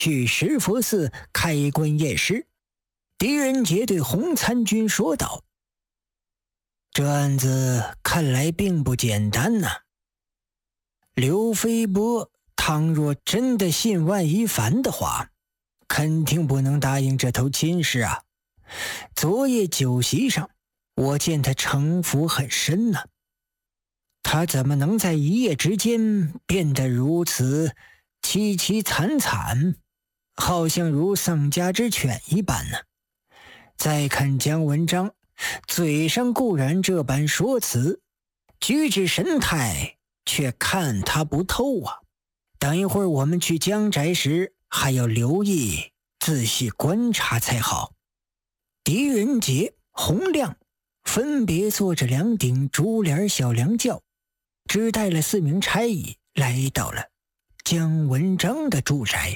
去石佛寺开棺验尸。狄仁杰对洪参军说道：“这案子看来并不简单呐。刘飞波倘若真的信万一凡的话，肯定不能答应这头亲事啊。昨夜酒席上，我见他城府很深呐。他怎么能在一夜之间变得如此凄凄惨惨，好像如丧家之犬一般呢？再看姜文章，嘴上固然这般说辞，举止神态却看他不透啊。等一会儿我们去江宅时，还要留意仔细观察才好。”狄仁杰、洪亮分别坐着2顶竹帘小凉轿，只带了4名差役来到了姜文章的住宅。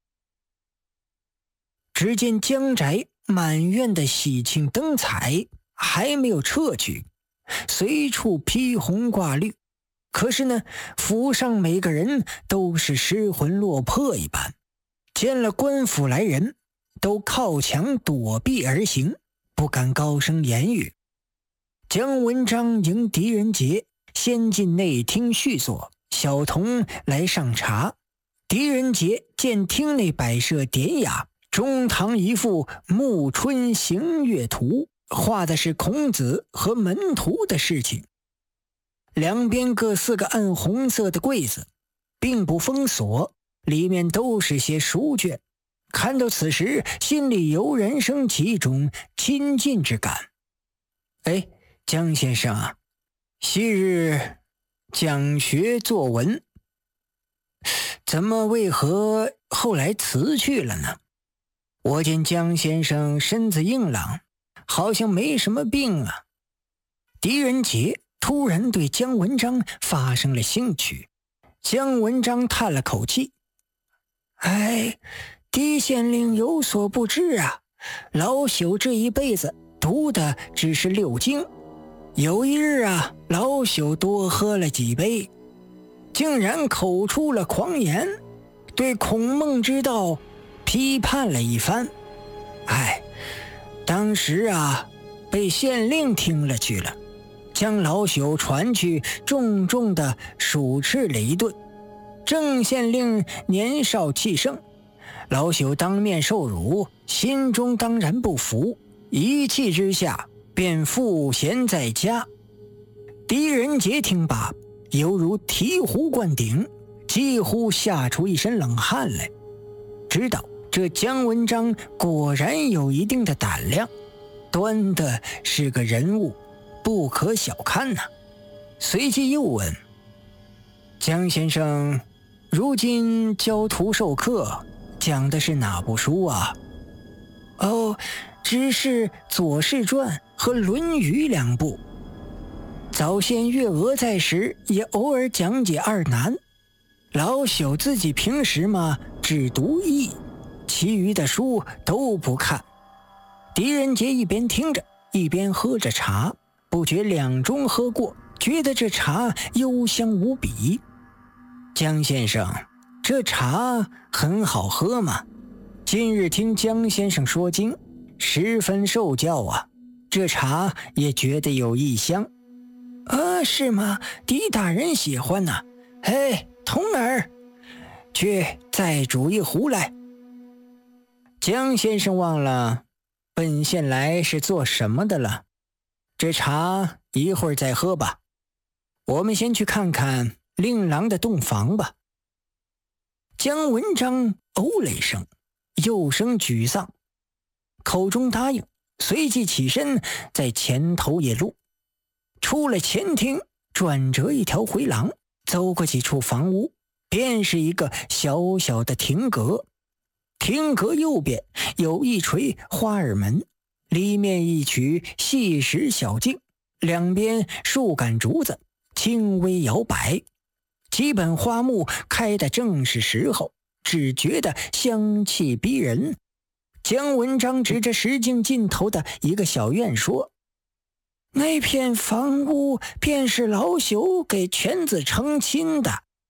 只见江宅满院的喜庆灯彩还没有撤去，随处披红挂绿，可是呢，府上每个人都是失魂落魄一般，见了官府来人，都靠墙躲避而行，不敢高声言语。姜文章迎狄仁杰先进内厅叙坐，小童来上茶。狄仁杰见厅内摆设典雅，中堂一幅暮春行月图，画的是孔子和门徒的事情。两边各4个暗红色的柜子，并不封锁，里面都是些书卷。看到此时，心里油然升起一种亲近之感。哎，姜先生啊，昔日讲学作文，怎么为何后来辞去了呢？我见姜先生身子硬朗，好像没什么病啊。狄仁杰突然对姜文章发生了兴趣。姜文章叹了口气：“哎，狄县令有所不知啊，老朽这一辈子读的只是6经。有一日啊，老朽多喝了几杯，竟然口出了狂言，对孔孟之道批判了一番。哎，当时啊，被县令听了去了，将老朽传去重重的数斥了一顿。郑县令年少气盛，老朽当面受辱，心中当然不服，一气之下便赋闲在家。”狄仁杰听罢，犹如醍醐灌顶，几乎吓出一身冷汗来，知道这姜文章果然有一定的胆量，端的是个人物，不可小看呐。随即又问：“姜先生，如今教徒授课，讲的是哪部书啊？”“哦，只是《左氏传》和《论语》2部。早先月娥在时，也偶尔讲解2难。老朽自己平时嘛，只读易，其余的书都不看。”狄仁杰一边听着，一边喝着茶，不觉2盅喝过，觉得这茶幽香无比。“姜先生，这茶很好喝嘛。今日听姜先生说经，十分受教啊，这茶也觉得有异香。”“是吗？狄大人喜欢呐。哎，童儿，去再煮一壶来。”“姜先生忘了本县来是做什么的了？这茶一会儿再喝吧。我们先去看看令郎的洞房吧。”姜文章哦了一声，又生沮丧，口中答应，随即起身在前头野路。出了前厅，转折一条回廊，走过几处房屋，便是一个小小的亭阁。亭阁右边有一垂花耳门，里面一曲细石小径，两边数杆竹子轻微摇摆，几本花木开得正是时候，只觉得香气逼人。姜文章指着石径尽头的一个小院说：“那片房屋便是老朽给犬子成亲的，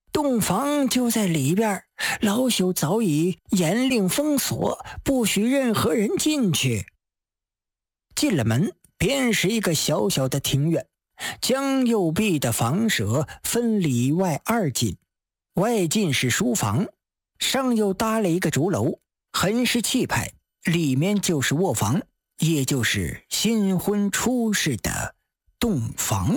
洞房就在里边，老朽早已严令封锁，不许任何人进去。进了门，便是一个小小的庭院，将右壁的房舍分里外2进，外进是书房，上又搭了一个竹楼，很是气派，里面就是卧房，也就是新婚出世的洞房。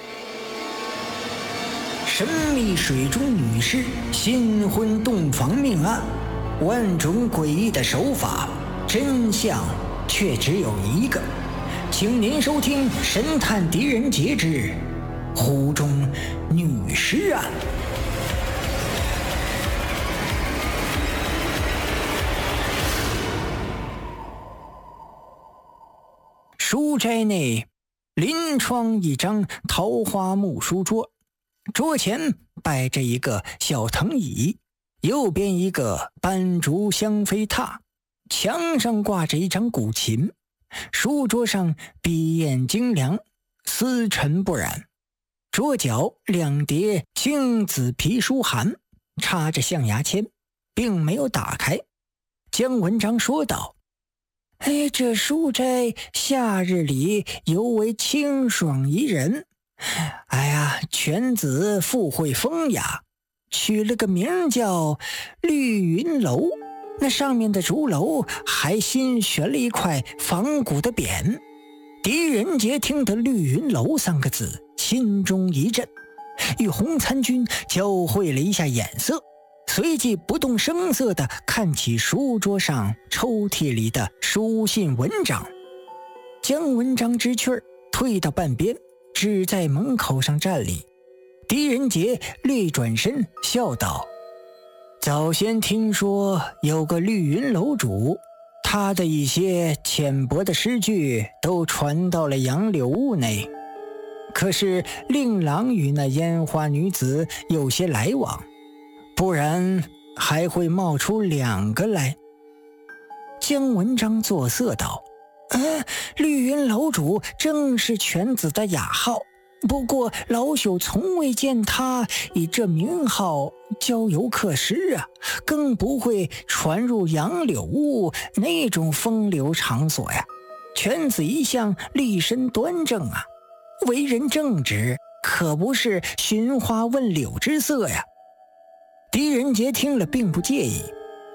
神秘水中女尸新婚洞房命案，万种诡异的手法，真相却只有一个。请您收听《神探狄仁杰之湖中女尸案》。书斋内临窗一张桃花木书桌，桌前摆着一个小藤椅，右边一个斑竹香妃榻，墙上挂着一张古琴，书桌上笔砚精良，丝尘不染，桌角2叠青紫皮书函，插着象牙签，并没有打开。姜文章说道：这书斋夏日里尤为清爽宜人。犬子富贵风雅，取了个名叫绿云楼，那上面的竹楼还新悬了一块仿古的匾。狄仁杰听得绿云楼3个字，心中一震，与洪参军交汇了一下眼色，随即不动声色地看起书桌上抽屉里的书信文章。姜文章知趣儿，退到半边，只在门口上站立。狄仁杰略转身笑道：早先听说有个绿云楼主，他的一些浅薄的诗句都传到了杨柳屋内，可是令郎与那烟花女子有些来往，不然还会冒出2个来。姜文章作色道：绿云楼主正是犬子的雅号，不过老朽从未见他以这名号交游客诗啊，更不会传入杨柳屋那种风流场所呀。犬子一向立身端正啊，为人正直，可不是寻花问柳之色呀。狄仁杰听了并不介意。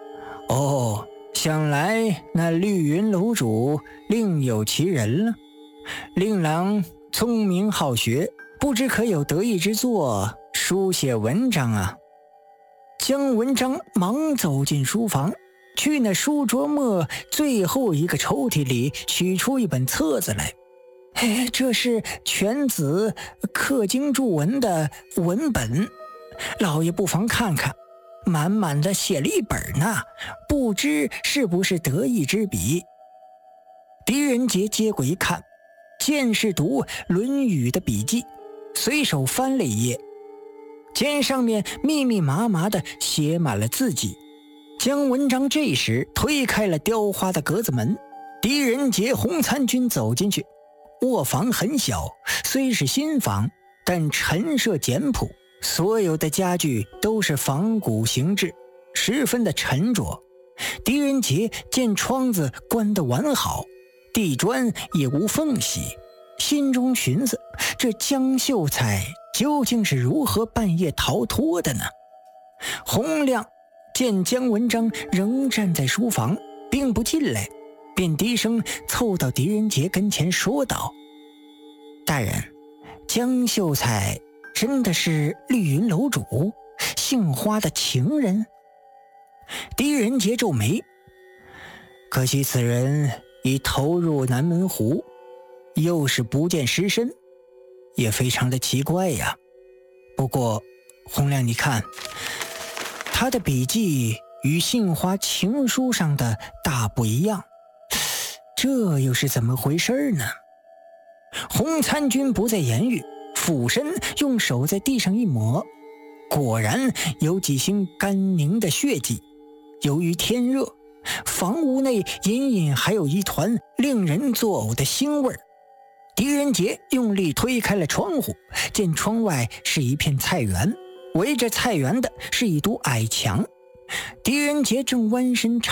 想来那绿云楼主另有其人了。令郎聪明好学，不知可有得意之作，书写文章啊。姜文章忙走进书房，去那书桌末最后一个抽屉里取出一本册子来。这是犬子刻经注文的文本，老爷不妨看看，满满的写了一本呢，不知是不是得意之笔。狄仁杰接过一看，见是读《论语》的笔记，随手翻了一页，见上面密密麻麻的写满了字迹。姜文章这时推开了雕花的格子门，狄仁杰、洪参军走进去。卧房很小，虽是新房，但陈设简朴，所有的家具都是仿古形制，十分的沉着。狄仁杰见窗子关得完好，地砖也无缝隙，心中寻思，这江秀才究竟是如何半夜逃脱的呢？洪亮见姜文章仍站在书房，并不进来，便低声凑到狄仁杰跟前说道：大人，江秀才真的是绿云楼主姓花的情人？狄仁杰皱眉，可惜此人已投入南门湖，又是不见尸身，也非常的奇怪呀。不过洪亮，你看他的笔记与杏花情书上的大不一样，这又是怎么回事呢？洪参军不再言语，俯身用手在地上一抹，果然有几星干凝的血迹。由于天热，房屋内隐隐还有一团令人作呕的腥味。狄仁杰用力推开了窗户，见窗外是一片菜园， 围着菜园的是一堵矮墙，狄仁杰正弯身查